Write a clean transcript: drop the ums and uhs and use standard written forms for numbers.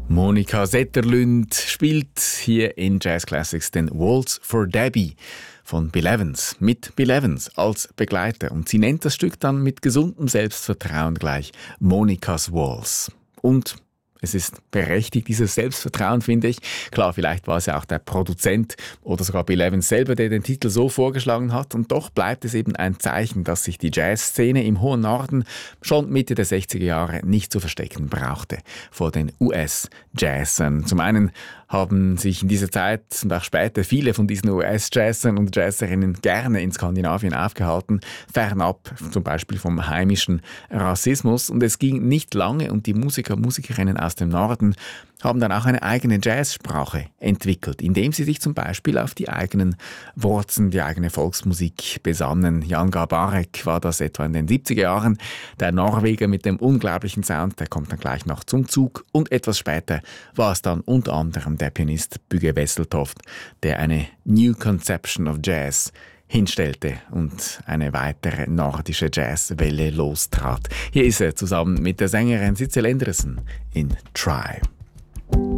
Monika Zetterlund spielt hier in Jazz Classics den Waltz for Debbie von Bill Evans mit Bill Evans als Begleiter. Und sie nennt das Stück dann mit gesundem Selbstvertrauen gleich Monikas Waltz. Und es ist berechtigt, dieses Selbstvertrauen, finde ich. Klar, vielleicht war es ja auch der Produzent oder sogar Bill Evans selber, der den Titel so vorgeschlagen hat. Und doch bleibt es eben ein Zeichen, dass sich die Jazzszene im hohen Norden schon Mitte der 60er Jahre nicht zu verstecken brauchte vor den US-Jazzern. Zum einen haben sich in dieser Zeit und auch später viele von diesen US-Jazzern und Jazzerinnen gerne in Skandinavien aufgehalten, fernab zum Beispiel vom heimischen Rassismus. Und es ging nicht lange und die Musiker, Musikerinnen aus dem Norden haben dann auch eine eigene Jazzsprache entwickelt, indem sie sich zum Beispiel auf die eigenen Wurzeln, die eigene Volksmusik besannen. Jan Garbarek war das etwa in den 70er Jahren. Der Norweger mit dem unglaublichen Sound, der kommt dann gleich noch zum Zug. Und etwas später war es dann unter anderem der Pianist Bugge Wesseltoft, der eine New Conception of Jazz hinstellte und eine weitere nordische Jazzwelle lostrat. Hier ist er zusammen mit der Sängerin Sissel Endresen in Try.